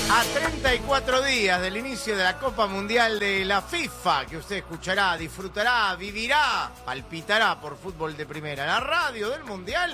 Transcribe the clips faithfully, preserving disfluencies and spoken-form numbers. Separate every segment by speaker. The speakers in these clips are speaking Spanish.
Speaker 1: A treinta y cuatro días del inicio de la Copa Mundial de la FIFA, que usted escuchará, disfrutará, vivirá, palpitará por Fútbol de Primera, la radio del Mundial,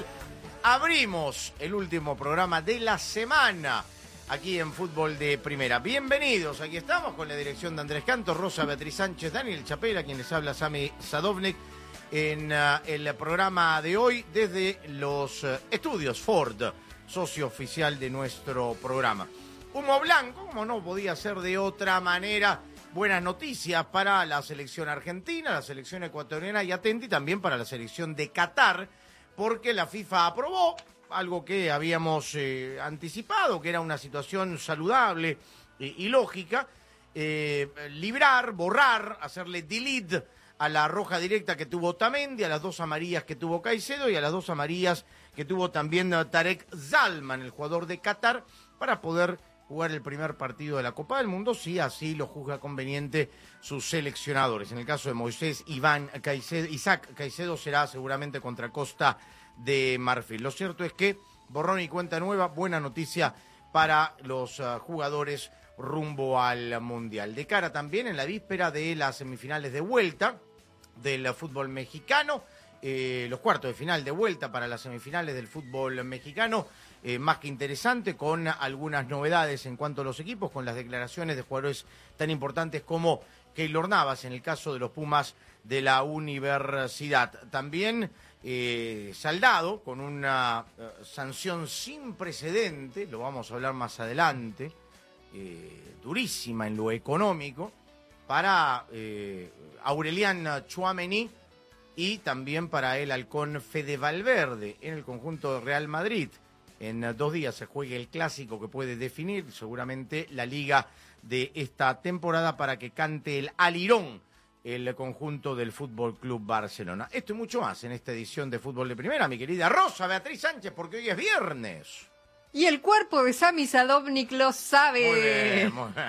Speaker 1: abrimos el último programa de la semana aquí en Fútbol de Primera. Bienvenidos, aquí estamos con la dirección de Andrés Cantos, Rosa Beatriz Sánchez, Daniel Chapela, quien les habla Sami Sadovnik, en uh, el programa de hoy desde los uh, estudios Ford, socio oficial de nuestro programa. Humo blanco, como no podía ser de otra manera, buenas noticias para la selección argentina, la selección ecuatoriana y atenti también para la selección de Qatar, porque la FIFA aprobó algo que habíamos eh, anticipado, que era una situación saludable eh, y lógica, eh, librar, borrar, hacerle delete a la roja directa que tuvo Otamendi, a las dos amarillas que tuvo Caicedo y a las dos amarillas que tuvo también Tarek Zalman, el jugador de Qatar, para poder jugar el primer partido de la Copa del Mundo, si así lo juzga conveniente sus seleccionadores. En el caso de Moisés Iván Caicedo, Isaac Caicedo será seguramente contra Costa de Marfil. Lo cierto es que borrón y cuenta nueva, buena noticia para los uh, jugadores rumbo al Mundial. De cara también en la víspera de las semifinales de vuelta del fútbol mexicano, eh, los cuartos de final de vuelta para las semifinales del fútbol mexicano, eh, más que interesante, con algunas novedades en cuanto a los equipos, con las declaraciones de jugadores tan importantes como Keylor Navas, en el caso de los Pumas de la Universidad. También eh, saldado con una uh, sanción sin precedente, lo vamos a hablar más adelante, eh, durísima en lo económico, para eh, Aurelian Tchouaméni y también para el halcón Fede Valverde en el conjunto de Real Madrid. En dos días se juega el clásico que puede definir seguramente la liga de esta temporada para que cante el alirón el conjunto del Fútbol Club Barcelona. Esto y mucho más en esta edición de Fútbol de Primera, mi querida Rosa Beatriz Sánchez, porque hoy es viernes.
Speaker 2: Y el cuerpo de Sami Sadovnik lo sabe.
Speaker 1: Muy bien, muy bien.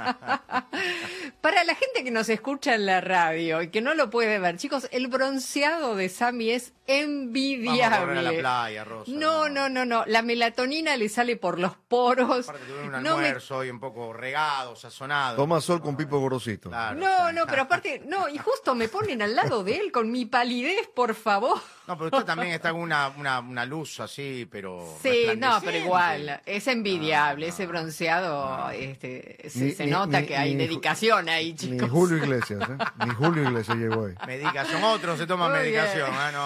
Speaker 2: Para la gente que nos escucha en la radio y que no lo puede ver, chicos, el bronceado de Sami es envidiable.
Speaker 1: Vamos a correr a la playa, Rosa.
Speaker 2: No, no, no, no. La melatonina le sale por los poros.
Speaker 1: Aparte tuve un
Speaker 2: No me-
Speaker 1: almuerzo hoy un poco regado, sazonado.
Speaker 3: Toma sol con Pipo Gorosito.
Speaker 1: Claro,
Speaker 2: No,
Speaker 1: sí.
Speaker 2: no, pero aparte, no, y justo me ponen al lado de él con mi palidez, por favor.
Speaker 1: No, pero usted también está con una, una, una luz así, pero
Speaker 2: Sí, no, pero
Speaker 1: resplandeciente.
Speaker 2: igual, es envidiable,
Speaker 1: No, no.
Speaker 2: ese bronceado, este, se,
Speaker 3: Ni-
Speaker 2: se
Speaker 3: ni-
Speaker 2: nota
Speaker 3: ni-
Speaker 2: que hay
Speaker 3: ni-
Speaker 2: dedicación ahí,
Speaker 3: Ni
Speaker 2: chicos.
Speaker 3: Julio Iglesias, ¿eh? Ni Julio Iglesias llegó hoy.
Speaker 1: Medicación, otros se toman
Speaker 2: Muy
Speaker 1: medicación.
Speaker 2: bien.
Speaker 1: Ah, no,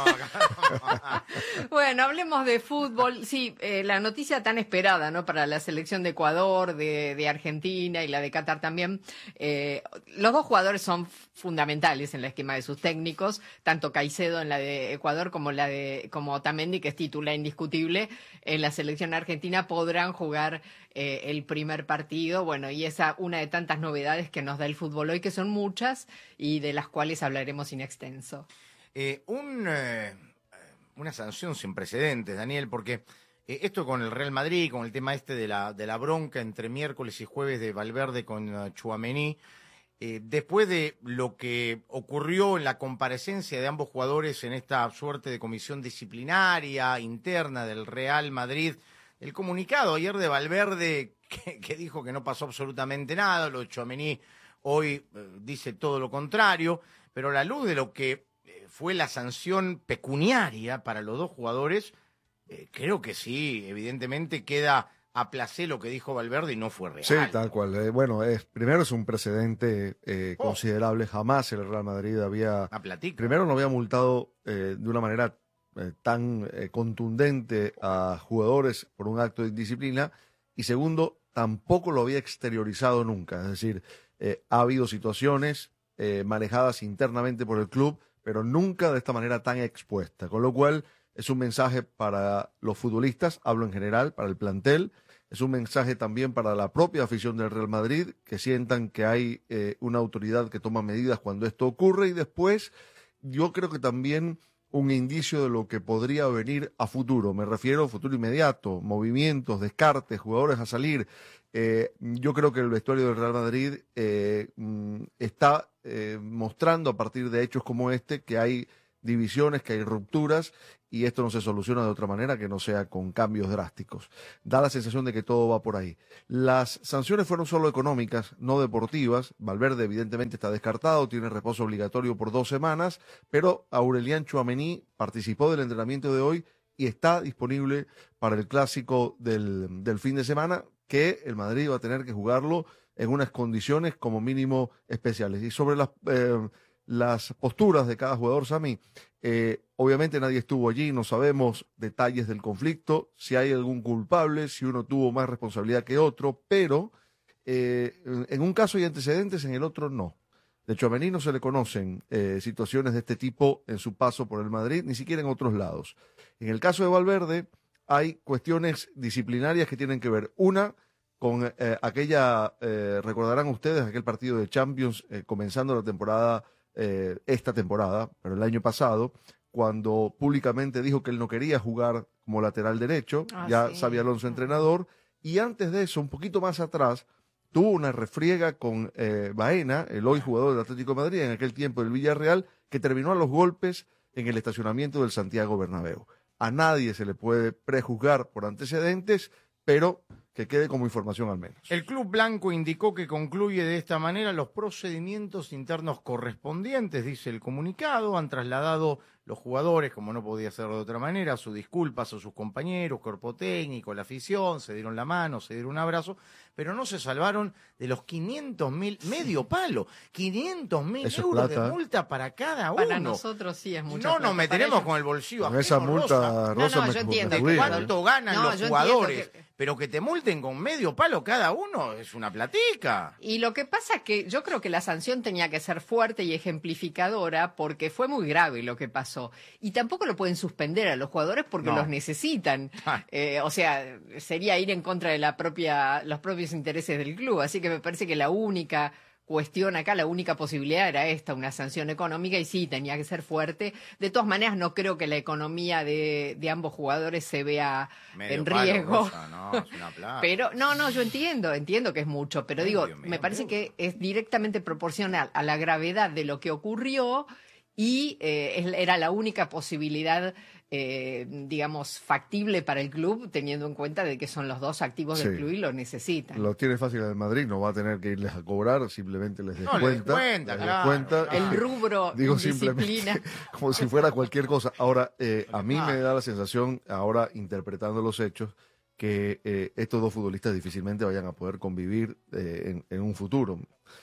Speaker 1: acá no.
Speaker 2: Bueno, hablemos de fútbol. Sí, eh, la noticia tan esperada, ¿no? Para la selección de Ecuador, de, de Argentina y la de Qatar también. Eh, los dos jugadores son fundamentales en el esquema de sus técnicos, tanto Caicedo en la de Ecuador como la de como Otamendi, que es titular indiscutible en la selección argentina, podrán jugar eh, el primer partido. Bueno, y esa una de tantas novedades que nos da el fútbol hoy, que son muchas y de las cuales hablaremos in extenso.
Speaker 1: Eh, un, eh, una sanción sin precedentes, Daniel, porque eh, esto con el Real Madrid, con el tema este de la, de la bronca entre miércoles y jueves de Valverde con uh, Tchouaméni, eh, después de lo que ocurrió en la comparecencia de ambos jugadores en esta suerte de comisión disciplinaria interna del Real Madrid, el comunicado ayer de Valverde que, que dijo que no pasó absolutamente nada, lo de Tchouaméni hoy eh, dice todo lo contrario, pero a la luz de lo que eh, fue la sanción pecuniaria para los dos jugadores, eh, creo que sí, evidentemente queda a placer lo que dijo Valverde y no fue real.
Speaker 3: Sí, tal cual. Eh, bueno, es, primero es un precedente eh,
Speaker 1: Oh.
Speaker 3: considerable. Jamás el Real Madrid había...
Speaker 1: A platica.
Speaker 3: Primero no había multado eh, de una manera eh, tan eh, contundente a jugadores por un acto de indisciplina. Y segundo, tampoco lo había exteriorizado nunca. Es decir, eh, ha habido situaciones eh, manejadas internamente por el club, pero nunca de esta manera tan expuesta. Con lo cual es un mensaje para los futbolistas, hablo en general, para el plantel. Es un mensaje también para la propia afición del Real Madrid, que sientan que hay eh, una autoridad que toma medidas cuando esto ocurre. Y después, yo creo que también un indicio de lo que podría venir a futuro. Me refiero a futuro inmediato, movimientos, descartes, jugadores a salir. Eh, yo creo que el vestuario del Real Madrid eh, está eh, mostrando a partir de hechos como este que hay divisiones, que hay rupturas y esto no se soluciona de otra manera que no sea con cambios drásticos. Da la sensación de que todo va por ahí. Las sanciones fueron solo económicas, no deportivas. Valverde evidentemente está descartado, tiene reposo obligatorio por dos semanas, pero Aurelian Tchouaméni participó del entrenamiento de hoy y está disponible para el clásico del, del fin de semana, que el Madrid va a tener que jugarlo en unas condiciones como mínimo especiales. Y sobre las, eh, las posturas de cada jugador, Sami, eh, obviamente nadie estuvo allí, no sabemos detalles del conflicto, si hay algún culpable, si uno tuvo más responsabilidad que otro, pero eh, en un caso hay antecedentes, en el otro no. De hecho, a Tchouaméni no se le conocen eh, situaciones de este tipo en su paso por el Madrid, ni siquiera en otros lados. En el caso de Valverde hay cuestiones disciplinarias que tienen que ver, una, con eh, aquella, eh, recordarán ustedes, aquel partido de Champions eh, comenzando la temporada, eh, esta temporada, pero el año pasado, cuando públicamente dijo que él no quería jugar como lateral derecho, ah, ya sí. Xabi Alonso entrenador, y antes de eso, un poquito más atrás, tuvo una refriega con eh, Baena, el hoy jugador del Atlético de Madrid, en aquel tiempo del Villarreal, que terminó a los golpes en el estacionamiento del Santiago Bernabéu. A nadie se le puede prejuzgar por antecedentes, pero que quede como información al menos.
Speaker 1: El club blanco indicó que concluye de esta manera los procedimientos internos correspondientes, dice el comunicado. Han trasladado los jugadores, como no podía ser de otra manera, sus disculpas a sus compañeros, cuerpo técnico, la afición, se dieron la mano, se dieron un abrazo, pero no se salvaron de los quinientos mil, medio palo, quinientos mil euros de multa para cada uno.
Speaker 2: Para nosotros sí es mucho.
Speaker 1: No nos meteremos con el bolsillo
Speaker 3: con esa multa,
Speaker 1: Rosa.
Speaker 3: Rosa
Speaker 2: no, no, yo entiendo.
Speaker 1: ¿Cuánto ganan
Speaker 2: no,
Speaker 1: los jugadores?
Speaker 2: Que...
Speaker 1: Pero que te multen con medio palo cada uno es una platica.
Speaker 2: Y lo que pasa es que yo creo que la sanción tenía que ser fuerte y ejemplificadora porque fue muy grave lo que pasó. Y tampoco lo pueden suspender a los jugadores porque no. los necesitan. Ah. Eh, o sea, sería ir en contra de la propia, los propios intereses del club. Así que me parece que la única cuestión acá, la única posibilidad era esta, una sanción económica, y sí, tenía que ser fuerte. De todas maneras, no creo que la economía de, de ambos jugadores se vea medio en riesgo.
Speaker 1: Palo, Rosa, no, es una plata.
Speaker 2: Pero, no, no, yo entiendo, entiendo que es mucho, pero medio, digo, medio, me parece medio. que es directamente proporcional a la gravedad de lo que ocurrió y eh, era la única posibilidad, eh, digamos, factible para el club, teniendo en cuenta de que son los dos activos sí. del club y lo necesitan.
Speaker 3: Lo tiene fácil el Madrid, no va a tener que irles a cobrar, simplemente les descuenta.
Speaker 1: No, les descuenta,
Speaker 3: les
Speaker 1: claro,
Speaker 3: descuenta.
Speaker 2: El rubro
Speaker 3: digo
Speaker 2: disciplina.
Speaker 3: Como si fuera cualquier cosa. Ahora, eh, a mí me da la sensación, ahora interpretando los hechos, que eh, estos dos futbolistas difícilmente vayan a poder convivir eh, en, en un futuro.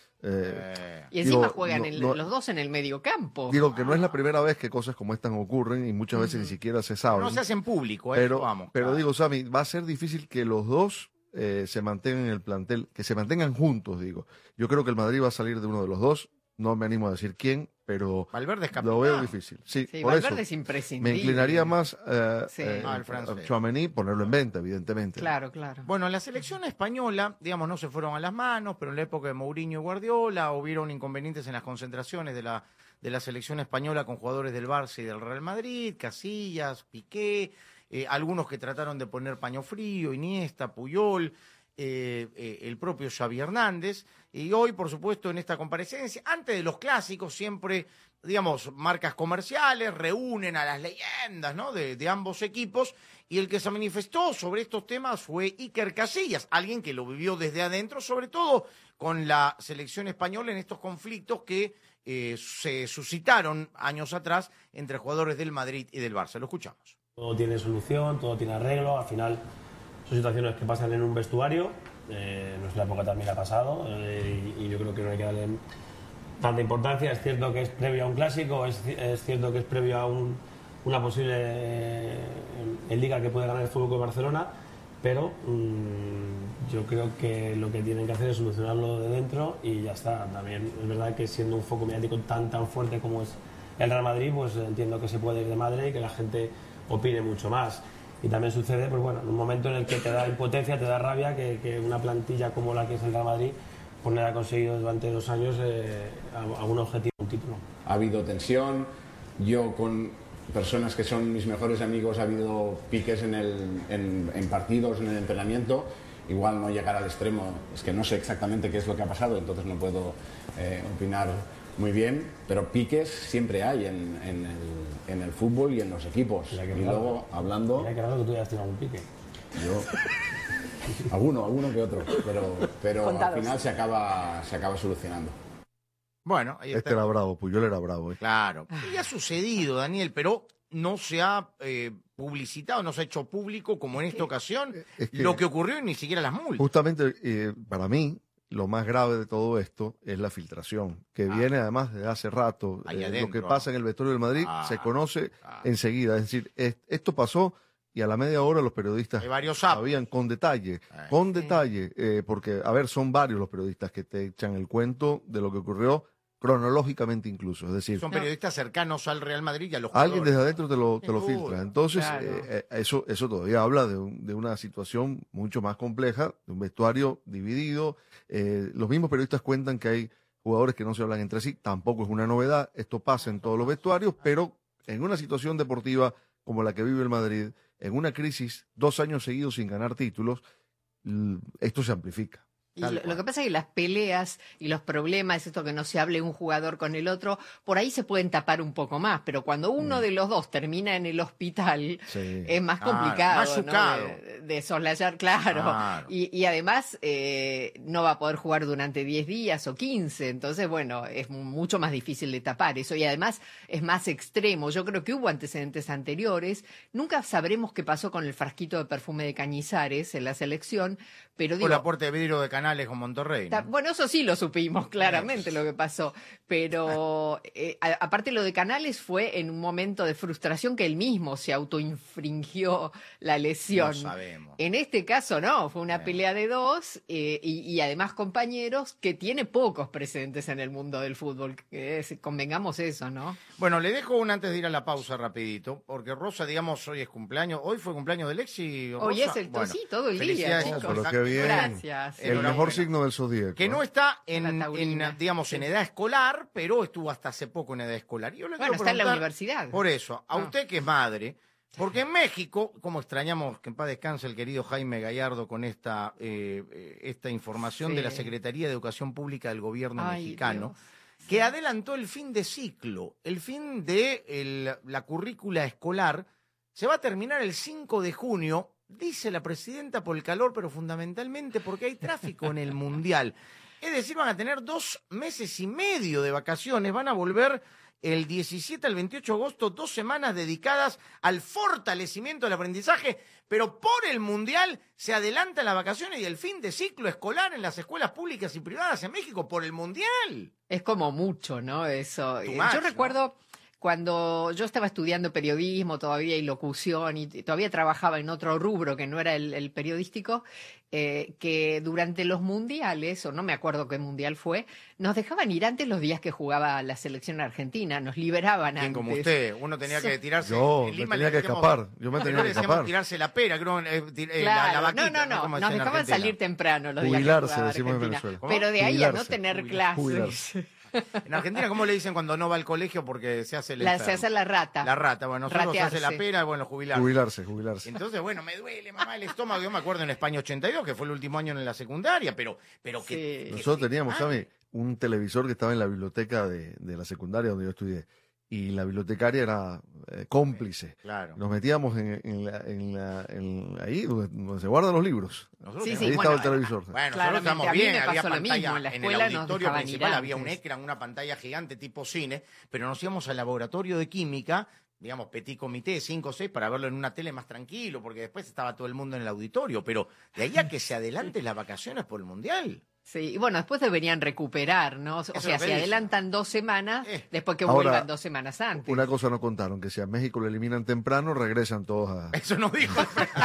Speaker 2: Eh, y encima digo, juegan no, el, no, los dos en el medio campo.
Speaker 3: Digo que no es la primera vez que cosas como estas ocurren y muchas veces uh-huh. ni siquiera se saben.
Speaker 1: No se hace en público,
Speaker 3: pero,
Speaker 1: vamos.
Speaker 3: Pero
Speaker 1: claro.
Speaker 3: digo, Sami, va a ser difícil que los dos eh, se mantengan en el plantel, que se mantengan juntos, digo. Yo creo que el Madrid va a salir de uno de los dos, no me animo a decir quién, pero
Speaker 1: Valverde es
Speaker 3: lo veo difícil. Sí,
Speaker 2: sí
Speaker 3: por
Speaker 2: Valverde
Speaker 3: eso
Speaker 2: es imprescindible.
Speaker 3: me inclinaría más eh,
Speaker 2: sí.
Speaker 3: eh,
Speaker 1: ah,
Speaker 3: a Tchouaméni, ponerlo en venta, evidentemente.
Speaker 2: Claro, claro.
Speaker 1: Bueno, la selección española, digamos, no se fueron a las manos, pero en la época de Mourinho y Guardiola hubieron inconvenientes en las concentraciones de la, de la selección española con jugadores del Barça y del Real Madrid, Casillas, Piqué, eh, algunos que trataron de poner paño frío, Iniesta, Puyol, Eh, eh, el propio Xavi Hernández, y hoy, por supuesto, en esta comparecencia, antes de los clásicos, siempre, digamos, marcas comerciales reúnen a las leyendas, ¿no?, de, de ambos equipos, y el que se manifestó sobre estos temas fue Iker Casillas, alguien que lo vivió desde adentro, sobre todo con la selección española en estos conflictos que eh, se suscitaron años atrás entre jugadores del Madrid y del Barça. Lo escuchamos.
Speaker 4: Todo tiene solución, todo tiene arreglo, al final son situaciones que pasan en un vestuario, eh, en nuestra época también ha pasado, eh, y, y yo creo que no hay que darle tanta importancia. Es cierto que es previo a un clásico, es, es cierto que es previo a un, una posible eh, en Liga que puede ganar el F C Barcelona, pero mmm, yo creo que lo que tienen que hacer es solucionarlo de dentro y ya está. También es verdad que siendo un foco mediático tan tan fuerte como es el Real Madrid, pues entiendo que se puede ir de madre y que la gente opine mucho más. Y también sucede, pues bueno, en un momento en el que te da impotencia, te da rabia que, que una plantilla como la que es el Real Madrid pues no haya conseguido durante dos años eh, algún objetivo, un título.
Speaker 5: Ha habido tensión, yo con personas que son mis mejores amigos ha habido piques en, el, en, en partidos, en el entrenamiento, igual no llegar al extremo, es que no sé exactamente qué es lo que ha pasado, entonces no puedo eh, opinar muy bien, pero piques siempre hay en, en, el, en el fútbol y en los equipos.
Speaker 4: Mira que
Speaker 5: Y
Speaker 4: raro.
Speaker 5: luego, hablando...
Speaker 4: Mira que raro que tú hayas tenido algún pique.
Speaker 5: Yo... Alguno, alguno que otro, pero, pero al
Speaker 2: Contados.
Speaker 5: final se acaba, se acaba solucionando.
Speaker 1: Bueno, ahí está.
Speaker 3: Este era bravo, Puyol era bravo. ¿eh?
Speaker 1: Claro. Y ha sucedido, Daniel, pero no se ha eh, publicitado, no se ha hecho público como en esta ocasión
Speaker 3: es que-
Speaker 1: lo que ocurrió y ni siquiera las multas.
Speaker 3: Justamente, eh, para mí, lo más grave de todo esto es la filtración, que
Speaker 1: Ah.
Speaker 3: viene además de hace rato.
Speaker 1: Ahí
Speaker 3: Eh, lo
Speaker 1: adentro.
Speaker 3: que pasa en el vestuario del Madrid
Speaker 1: Ah,
Speaker 3: se conoce
Speaker 1: ah.
Speaker 3: enseguida. Es decir, es- esto pasó y a la media hora los periodistas
Speaker 1: Hay varios sapos.
Speaker 3: sabían con detalle,
Speaker 1: Ay.
Speaker 3: con
Speaker 2: Sí.
Speaker 3: detalle, eh, porque, a ver, son varios los periodistas que te echan el cuento de lo que ocurrió cronológicamente incluso. Es decir,
Speaker 1: Son periodistas cercanos al Real Madrid y a los
Speaker 3: alguien
Speaker 1: jugadores.
Speaker 3: desde adentro te lo, te lo
Speaker 1: Seguro.
Speaker 3: filtra. Entonces,
Speaker 2: Claro.
Speaker 3: eh, eh, eso, eso todavía habla de, un- de una situación mucho más compleja, de un vestuario dividido. Eh, los mismos periodistas cuentan que hay jugadores que no se hablan entre sí. Tampoco es una novedad. Esto pasa en todos los vestuarios, pero en una situación deportiva como la que vive el Madrid, en una crisis, dos años seguidos sin ganar títulos, l- esto se amplifica.
Speaker 2: Y
Speaker 1: Tal
Speaker 2: lo,
Speaker 1: cual.
Speaker 2: lo que pasa es que las peleas y los problemas, esto que no se hable un jugador con el otro, por ahí se pueden tapar un poco más, pero cuando uno de los dos termina en el hospital,
Speaker 3: Sí.
Speaker 2: es más
Speaker 1: Claro,
Speaker 2: complicado,
Speaker 1: más
Speaker 2: ¿no?
Speaker 1: chucado.
Speaker 2: de, de soslayar, claro.
Speaker 1: Claro.
Speaker 2: Y, y además eh, no va a poder jugar durante diez días o quince, entonces, bueno, es mu- mucho más difícil de tapar eso. Y además es más extremo. Yo creo que hubo antecedentes anteriores. Nunca sabremos qué pasó con el frasquito de perfume de Cañizares en la selección, pero
Speaker 1: Con
Speaker 2: digo...
Speaker 1: la puerta de vidrio de Canales con Monterrey. ¿no?
Speaker 2: Ta- Bueno, eso sí lo supimos claramente lo que pasó, pero eh, a- aparte lo de Canales fue en un momento de frustración que él mismo se autoinfringió la lesión.
Speaker 1: No sabemos.
Speaker 2: En este caso no, fue una
Speaker 1: Bueno.
Speaker 2: pelea de dos eh, y, y además compañeros que tiene pocos precedentes en el mundo del fútbol, que es- convengamos eso, ¿no?
Speaker 1: Bueno, le dejo un antes de ir a la pausa rapidito, porque Rosa, digamos, hoy es cumpleaños, hoy fue cumpleaños del Lexi.
Speaker 2: Hoy
Speaker 1: Rosa.
Speaker 2: es el
Speaker 1: Bueno,
Speaker 2: sí, todo el día,
Speaker 1: felicidades,
Speaker 2: chicos.
Speaker 3: Pero qué bien.
Speaker 2: Gracias.
Speaker 3: El
Speaker 1: Enhorabuena.
Speaker 3: mejor signo del zodíaco.
Speaker 1: Que no
Speaker 3: ¿eh?
Speaker 1: está en,
Speaker 2: La taurina.
Speaker 1: en, digamos, en edad escolar, pero estuvo hasta hace poco en edad escolar. Y yo le
Speaker 2: Bueno,
Speaker 1: quiero
Speaker 2: está en la
Speaker 1: preguntar,
Speaker 2: universidad.
Speaker 1: Por eso, a
Speaker 2: Ah.
Speaker 1: usted que es madre, porque en México, como extrañamos que en paz descanse el querido Jaime Gallardo con esta, eh, eh, esta información
Speaker 2: Sí.
Speaker 1: de la Secretaría de Educación Pública del gobierno
Speaker 2: Ay,
Speaker 1: mexicano,
Speaker 2: Dios.
Speaker 1: que adelantó el fin de ciclo, el fin de el- la currícula escolar, se va a terminar el cinco de junio, dice la presidenta, por el calor, pero fundamentalmente porque hay tráfico en el Mundial. Es decir, van a tener dos meses y medio de vacaciones, van a volver el diecisiete al veintiocho de agosto, dos semanas dedicadas al fortalecimiento del aprendizaje, pero por el Mundial se adelantan las vacaciones y el fin de ciclo escolar en las escuelas públicas y privadas en México por el Mundial.
Speaker 2: Es como mucho, ¿no? Eso.
Speaker 1: Too
Speaker 2: Eh,
Speaker 1: much,
Speaker 2: yo
Speaker 1: ¿no?
Speaker 2: recuerdo cuando yo estaba estudiando periodismo todavía y locución y t- todavía trabajaba en otro rubro que no era el, el periodístico, eh, que durante los mundiales, o no me acuerdo qué mundial fue, nos dejaban ir antes los días que jugaba la selección argentina, nos liberaban
Speaker 1: Quien
Speaker 2: antes.
Speaker 1: como usted, uno tenía
Speaker 2: Sí.
Speaker 1: que tirarse.
Speaker 3: Yo
Speaker 1: en
Speaker 3: me
Speaker 1: Lima
Speaker 3: tenía
Speaker 1: le
Speaker 3: que
Speaker 1: decíamos-
Speaker 3: escapar, yo me
Speaker 1: no,
Speaker 3: tenía
Speaker 1: le
Speaker 3: que
Speaker 1: decíamos
Speaker 3: escapar.
Speaker 1: tirarse la pera, creo, eh, tir- eh,
Speaker 2: Claro,
Speaker 1: la, la vaquita,
Speaker 2: no, no, no,
Speaker 1: Como
Speaker 2: nos
Speaker 1: decían en
Speaker 2: dejaban
Speaker 1: Argentina.
Speaker 2: salir temprano los días que
Speaker 3: Jubilarse,
Speaker 2: jugaba
Speaker 3: decimos en
Speaker 2: Argentina.
Speaker 3: Venezuela.
Speaker 2: Pero de ahí a no
Speaker 3: Jubilarse.
Speaker 2: tener
Speaker 1: Jubilarse.
Speaker 2: clases.
Speaker 3: Jubilarse.
Speaker 1: En Argentina, ¿cómo le dicen cuando no va al colegio porque se hace el
Speaker 2: La,
Speaker 1: enfermo?
Speaker 2: se hace la rata.
Speaker 1: La rata, bueno, nosotros se hace la
Speaker 2: Ratearse.
Speaker 1: pera, bueno, jubilar.
Speaker 3: Jubilarse, jubilarse.
Speaker 1: Entonces, bueno, me duele, mamá, el estómago. Yo me acuerdo en España ochenta y dos, que fue el último año en la secundaria, pero, pero que...
Speaker 2: Sí.
Speaker 1: que-
Speaker 3: Nosotros
Speaker 1: que-
Speaker 3: teníamos,
Speaker 1: ah,
Speaker 3: ¿sabes? Un televisor que estaba en la biblioteca de, de la secundaria donde yo estudié. Y la bibliotecaria era eh, cómplice.
Speaker 1: Claro.
Speaker 3: Nos metíamos en, en la, en la- en- ahí donde, donde se guardan los libros.
Speaker 1: Nosotros
Speaker 2: Sí,
Speaker 1: teníamos-
Speaker 2: sí,
Speaker 3: ahí
Speaker 2: bueno,
Speaker 3: estaba el televisor.
Speaker 1: Bueno, nosotros
Speaker 2: Claramente,
Speaker 1: estamos
Speaker 2: a mí
Speaker 1: bien,
Speaker 2: me
Speaker 1: había
Speaker 2: pasó lo
Speaker 1: pantalla
Speaker 2: mismo, en la
Speaker 1: en el
Speaker 2: escuela nos
Speaker 1: auditorio
Speaker 2: dejaban ir
Speaker 1: principal, había un
Speaker 2: antes.
Speaker 1: ecran, una pantalla gigante tipo cine, pero nos íbamos al laboratorio de química, digamos, petit comité, cinco o seis, para verlo en una tele más tranquilo, porque después estaba todo el mundo en el auditorio, pero de ahí a que se adelanten las vacaciones por el Mundial.
Speaker 2: Sí, y bueno, después deberían recuperar, ¿no? O
Speaker 1: es
Speaker 2: sea,
Speaker 1: lo
Speaker 2: se
Speaker 1: que dicen.
Speaker 2: adelantan dos semanas,
Speaker 1: Eh.
Speaker 2: después que
Speaker 3: Ahora,
Speaker 2: vuelvan dos semanas antes.
Speaker 3: Una cosa no contaron, que si a México lo eliminan temprano, regresan todos a...
Speaker 1: Eso nos dijo.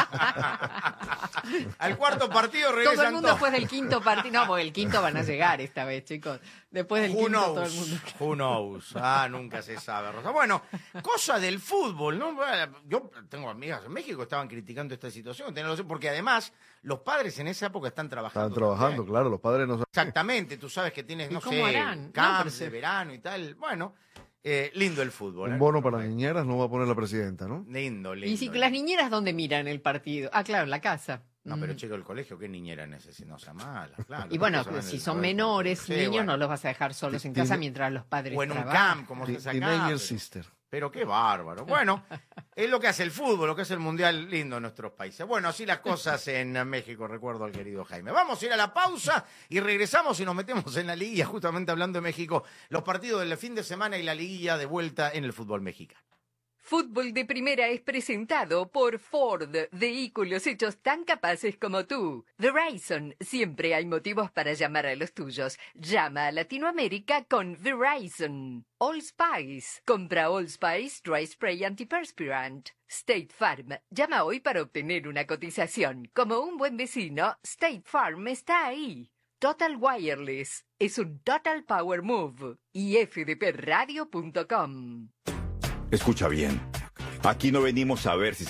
Speaker 1: Al cuarto partido
Speaker 2: Todo el
Speaker 1: regresan
Speaker 2: mundo
Speaker 1: todos.
Speaker 2: después del quinto partido. No, porque el quinto van a llegar esta vez, chicos. Después del
Speaker 1: Who
Speaker 2: quinto
Speaker 1: knows?
Speaker 2: todo el mundo.
Speaker 1: Who knows? Ah, nunca se sabe, Rosa. Bueno, cosa del fútbol, ¿no? Yo tengo amigas en México que estaban criticando esta situación, porque además los padres en esa época están trabajando.
Speaker 3: Estaban trabajando,
Speaker 1: también.
Speaker 3: claro, los padres no...
Speaker 1: Exactamente, tú sabes que tienes,
Speaker 2: ¿Y
Speaker 1: no
Speaker 2: cómo
Speaker 1: sé,
Speaker 2: harán? No,
Speaker 1: camps
Speaker 2: pero se-
Speaker 1: de verano y tal. Bueno, eh, lindo el fútbol. ¿eh?
Speaker 3: Un bono para niñeras no va a poner la presidenta, ¿no?
Speaker 1: Lindo, lindo.
Speaker 2: Y si las niñeras, ¿dónde miran el partido? Ah, claro, en la casa.
Speaker 1: No, pero
Speaker 2: Mm.
Speaker 1: chico, el colegio, ¿qué niñera necesita? No sea mala, claro.
Speaker 2: Y bueno,
Speaker 1: Los niños van
Speaker 2: si
Speaker 1: del
Speaker 2: son
Speaker 1: colegio.
Speaker 2: menores,
Speaker 1: Sí,
Speaker 2: niños,
Speaker 1: bueno.
Speaker 2: no los vas a dejar solos en
Speaker 3: Tiene-
Speaker 2: casa mientras los padres
Speaker 1: O en un
Speaker 2: trabajan.
Speaker 1: camp, como se
Speaker 3: Ti-
Speaker 1: saca.
Speaker 3: Teenager
Speaker 1: pero-
Speaker 3: Sister.
Speaker 1: Pero qué bárbaro. Bueno, es lo que hace el fútbol, lo que hace el mundial lindo en nuestros países. Bueno, así las cosas en México, recuerdo al querido Jaime. Vamos a ir a la pausa y regresamos y nos metemos en la liguilla, justamente hablando de México, los partidos del fin de semana y la liguilla de vuelta en el fútbol mexicano.
Speaker 6: Fútbol de Primera es presentado por Ford, vehículos hechos tan capaces como tú. Verizon, siempre hay motivos para llamar a los tuyos. Llama a Latinoamérica con Verizon. Old Spice, compra Old Spice Dry Spray Antiperspirant. State Farm, llama hoy para obtener una cotización. Como un buen vecino, State Farm está ahí. Total Wireless, es un Total Power Move. Y f d p radio punto com.
Speaker 7: Escucha bien. Aquí no venimos a ver si